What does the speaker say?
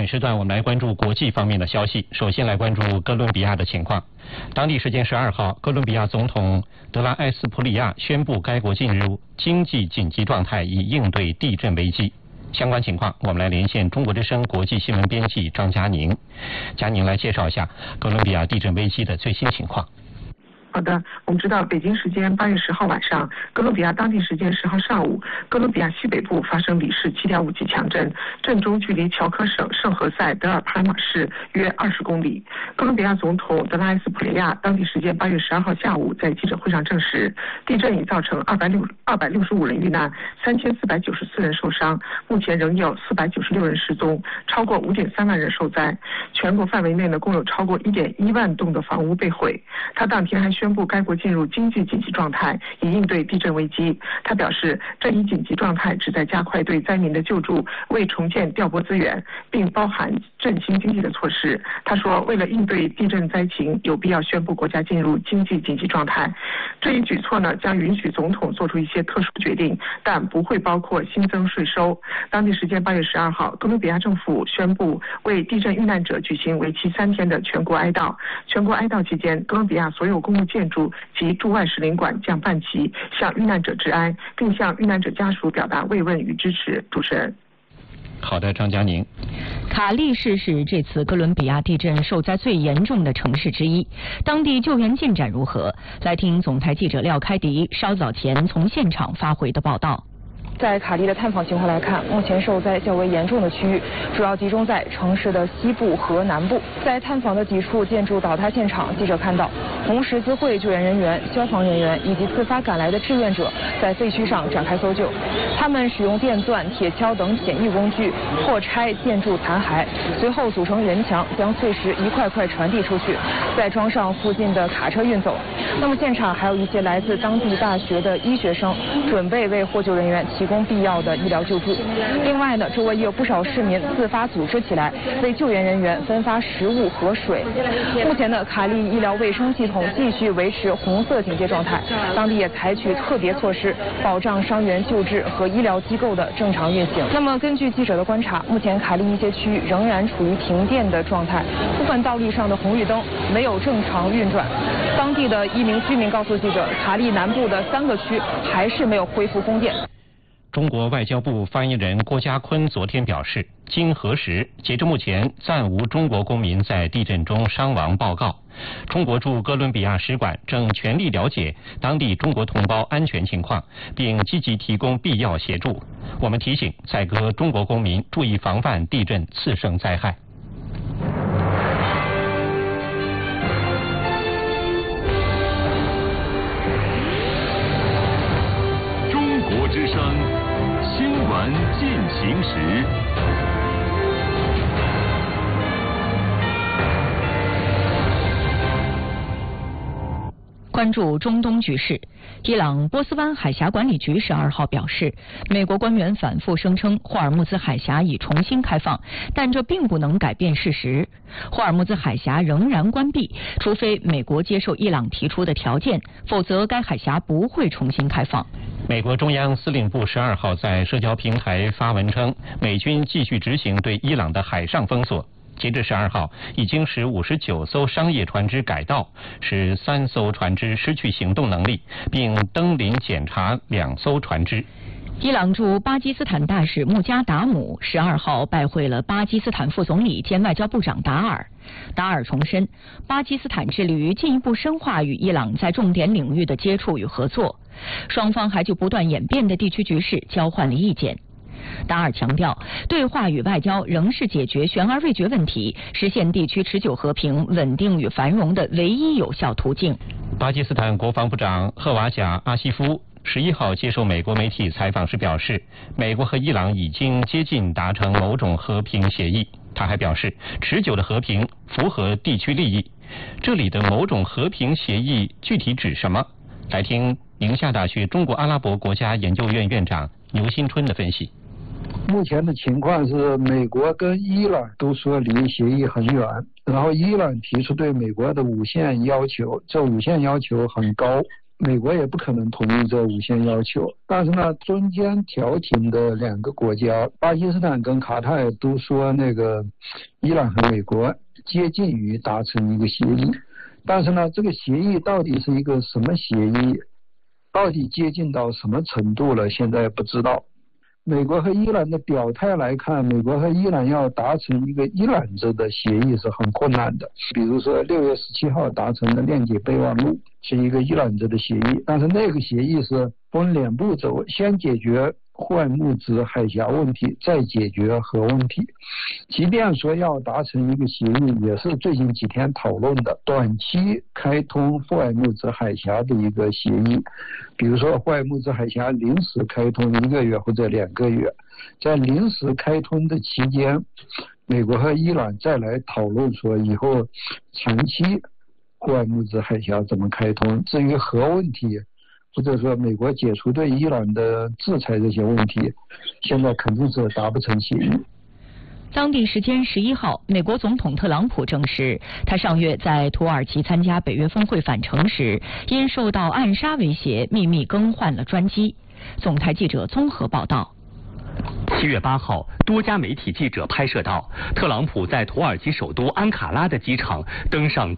本时段我们来关注国际方面的消息。首先来关注哥伦比亚的情况。当地时间12号，哥伦比亚总统德拉埃斯普里亚宣布该国进入经济紧急状态，以应对地震危机。相关情况，我们来连线中国之声国际新闻编辑张佳宁。佳宁来介绍一下哥伦比亚地震危机的最新情况。 好的，我们知道北京时间8月10号晚上，哥伦比亚当地时间10号上午，哥伦比亚西北部发生里氏7.5级强震，震中距离乔科省圣何塞德尔帕马市约20公里。哥伦比亚总统德拉埃斯普雷亚当地时间8月12号下午在记者会上证实，地震已造成265人遇难，3494人受伤，目前仍有496人失踪，超过5.3万人受灾。全国范围内呢，共有超过1.1万栋的房屋被毁。他当天还宣布该国进入经济紧急状态，以应对地震危机。他表示，这一紧急状态旨在加快对灾民的救助，为重建调拨资源，并包含振兴经济的措施。他说，为了应对地震灾情，有必要宣布国家进入经济紧急状态。这一举措呢，将允许总统做出一些特殊决定，但不会包括新增税收。当地时间8月12号，哥伦比亚政府宣布为地震遇难者举行为期3天的全国哀悼。全国哀悼期间，哥伦比亚所有公共建筑及驻外使领馆将办旗，向遇难者致哀，并向遇难者家属表达慰问与支持。主持人。 好的，张佳宁。 卡利市是这次哥伦比亚地震受灾最严重的城市之一，当地救援进展如何？来听总台记者廖开迪稍早前从现场发回的报道。 在卡利的探访情况来看，目前受灾较为严重的区域主要集中在城市的西部和南部。在探访的几处建筑倒塌现场，记者看到红十字会救援人员、消防人员以及自发赶来的志愿者在废墟上展开搜救。他们使用电钻、铁锹等简易工具破拆建筑残骸，随后组成人墙，将碎石一块块传递出去，再装上附近的卡车运走。那么现场还有一些来自当地大学的医学生，准备为获救人员提供必要的医疗救助。另外呢，周围也有不少市民自发组织起来，为救援人员分发食物和水。目前呢，卡利医疗卫生系统继续维持红色警戒状态，当地也采取特别措施，保障伤员救治和医疗机构的正常运行。那么根据记者的观察，目前卡利一些区域仍然处于停电的状态，部分道路上的红绿灯没有正常运转。当地的一名居民告诉记者，卡利南部的3个区还是没有恢复供电。 中国外交部发言人郭家坤昨天表示，经核实，截至目前暂无中国公民在地震中伤亡报告。中国驻哥伦比亚使馆正全力了解当地中国同胞安全情况，并积极提供必要协助。我们提醒在俄中国公民注意防范地震次生灾害。 中国之声新闻进行时。 关注中东局势，伊朗波斯湾海峡管理局12号表示，美国官员反复声称霍尔木兹海峡已重新开放，但这并不能改变事实。霍尔木兹海峡仍然关闭，除非美国接受伊朗提出的条件，否则该海峡不会重新开放。 美国中央司令部12号在社交平台发文称，美军继续执行对伊朗的海上封锁。截至12号，已经使59艘商业船只改道，使3艘船只失去行动能力，并登临检查2艘船只。 伊朗驻巴基斯坦大使穆加达姆12号拜会了巴基斯坦副总理兼外交部长达尔。达尔重申，巴基斯坦致力于进一步深化与伊朗在重点领域的接触与合作。双方还就不断演变的地区局势交换了意见。达尔强调，对话与外交仍是解决悬而未决问题、实现地区持久和平、稳定与繁荣的唯一有效途径。 巴基斯坦国防部长赫瓦贾·阿西夫11号接受美国媒体采访时表示，美国和伊朗已经接近达成某种和平协议。他还表示，持久的和平符合地区利益。这里的某种和平协议具体指什么？来听宁夏大学中国阿拉伯国家研究院院长牛新春的分析。 目前的情况是，美国跟伊朗都说离协议很远，然后伊朗提出对美国的5项要求，这5项要求很高， 美国也不可能同意这5项要求。但是呢，中间调停的2个国家，巴基斯坦跟卡塔尔都说那个伊朗和美国接近于达成一个协议，但是呢，这个协议到底是一个什么协议，到底接近到什么程度了，现在不知道。美国和伊朗的表态来看，美国和伊朗要达成一个伊朗制的协议是很困难的。比如说6月17号达成的谅解备忘录是一个伊朗制的协议，但是那个协议是分2步走，先解决霍尔木兹海峡问题，再解决核问题。即便说要达成一个协议，也是最近几天讨论的短期开通霍尔木兹海峡的一个协议。比如说霍尔木兹海峡临时开通1个月或者2个月，在临时开通的期间，美国和伊朗再来讨论说以后长期霍尔木兹海峡怎么开通。至于核问题，或者说美国解除对伊朗的制裁这些问题，现在肯定是达不成协议。 当地时间11号，美国总统特朗普证实，他上月在土耳其参加北约峰会返程时，因受到暗杀威胁，秘密更换了专机。总台记者综合报道。 7月8号，多家媒体记者拍摄到，特朗普在土耳其首都安卡拉的机场登上